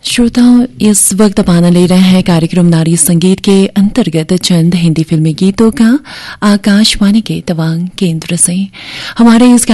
श्रोताओं, इस वक्त आप आनंद ले रहे हैं कार्यक्रम नारी संगीत के अंतर्गत चंद हिंदी फिल्मी गीतों का आकाशवाणी के तवांग केंद्र से। हमारे इस